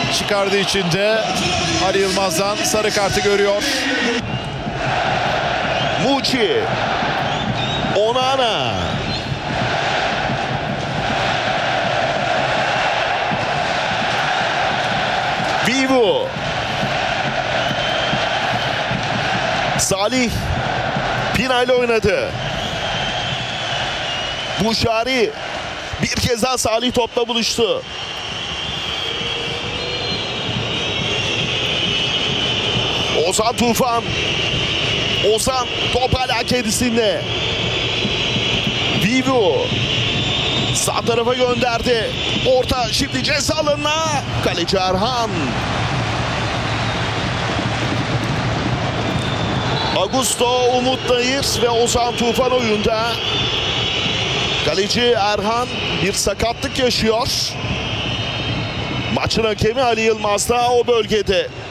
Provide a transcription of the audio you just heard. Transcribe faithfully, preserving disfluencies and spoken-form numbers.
çıkardığı için de Ali Yılmaz'dan sarı kartı görüyor. Muçi. Onana. Vivu. Salih. Pina ile oynadı. Buşari. Bir kez daha Salih topla buluştu. Ozan Tufan. Ozan top hala kendisinde. Vivu. Sağ tarafa gönderdi. Orta şimdi ceza alanına. Kaleci Erhan. Augusto, Umut Nayır ve Ozan Tufan oyunda. Kaleci Erhan bir sakatlık yaşıyor. Maçın hakemi Ali Yılmaz da o bölgede.